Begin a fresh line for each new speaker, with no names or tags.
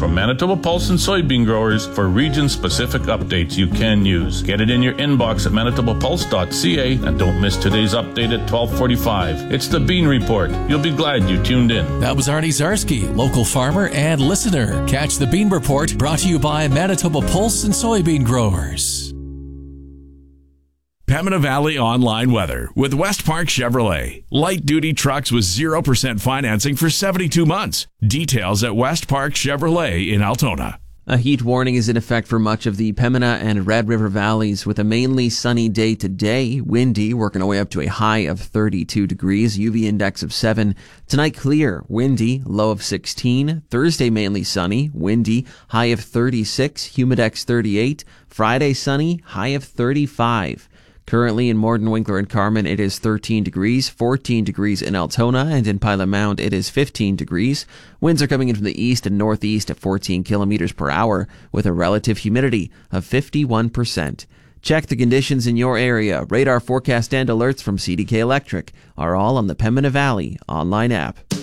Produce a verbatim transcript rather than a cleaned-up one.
from Manitoba Pulse and soybean growers for region-specific updates you can use. Get it in your inbox at manitoba pulse dot c a and don't miss today's update at twelve forty-five. It's the Bean Report. You'll be glad you tuned in.
That was Arnie Zarski, local farmer and listener. Catch the Bean Report, brought to you by Manitoba Pulse and soybean growers.
Pembina Valley Online Weather with West Park Chevrolet. Light-duty trucks with zero percent financing for seventy-two months. Details at West Park Chevrolet in Altona.
A heat warning is in effect for much of the Pembina and Red River valleys with a mainly sunny day today. Windy, working our way up to a high of thirty-two degrees, U V index of seven. Tonight clear, windy, low of sixteen. Thursday mainly sunny, windy, high of thirty-six, humidex thirty-eight. Friday sunny, high of thirty-five. Currently in Morden, Winkler, and Carman, it is thirteen degrees, fourteen degrees in Altona, and in Pilot Mound, it is fifteen degrees. Winds are coming in from the east and northeast at fourteen kilometers per hour, with a relative humidity of fifty-one percent. Check the conditions in your area. Radar forecast and alerts from C D K Electric are all on the Pembina Valley online app.